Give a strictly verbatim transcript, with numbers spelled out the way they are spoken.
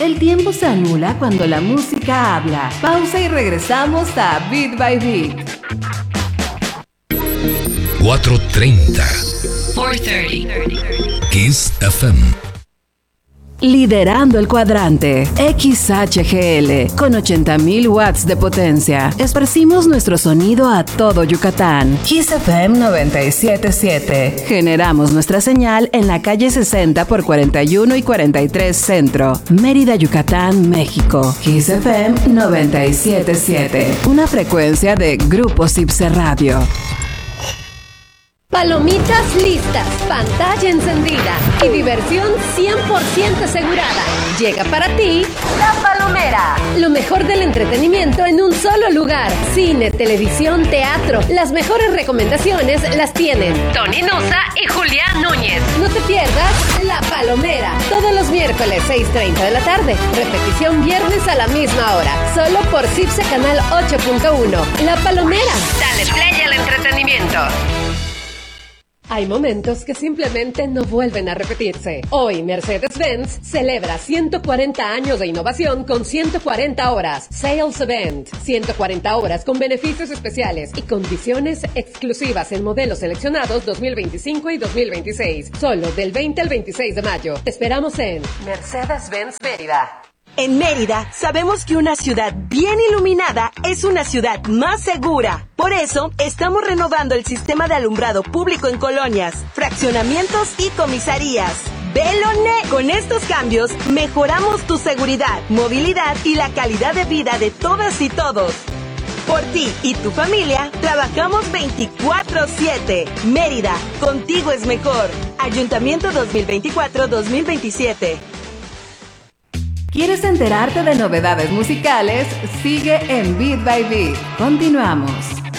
El tiempo se anula cuando la música habla. Pausa y regresamos a Beat by Beat. cuatro treinta. cuatro treinta. Kiss F M. Liderando el cuadrante, X H G L, con ochenta mil watts de potencia. Esparcimos nuestro sonido a todo Yucatán. Kiss F M noventa y siete punto siete. Generamos nuestra señal en la calle sesenta por cuarenta y uno y cuarenta y tres Centro, Mérida, Yucatán, México. Kiss F M noventa y siete punto siete. Una frecuencia de Grupo Cipse Radio. Palomitas listas, pantalla encendida y diversión cien por ciento asegurada. Llega para ti La Palomera. Lo mejor del entretenimiento en un solo lugar. Cine, televisión, teatro. Las mejores recomendaciones las tienen Tony Nusa y Julián Núñez. No te pierdas La Palomera. Todos los miércoles seis treinta de la tarde. Repetición viernes a la misma hora. Solo por Cipse Canal ocho punto uno. La Palomera. Dale play al entretenimiento. Hay momentos que simplemente no vuelven a repetirse. Hoy Mercedes-Benz celebra ciento cuarenta años de innovación con ciento cuarenta horas. Sales Event. ciento cuarenta horas con beneficios especiales y condiciones exclusivas en modelos seleccionados dos mil veinticinco y dos mil veintiséis. Solo del veinte al veintiséis de mayo. Te esperamos en Mercedes-Benz Mérida. En Mérida, sabemos que una ciudad bien iluminada es una ciudad más segura. Por eso, estamos renovando el sistema de alumbrado público en colonias, fraccionamientos y comisarías. ¡Belone! Con estos cambios, mejoramos tu seguridad, movilidad y la calidad de vida de todas y todos. Por ti y tu familia, trabajamos veinticuatro siete. Mérida, contigo es mejor. Ayuntamiento dos mil veinticuatro dos mil veintisiete. ¿Quieres enterarte de novedades musicales? Sigue en Beat by Beat. Continuamos.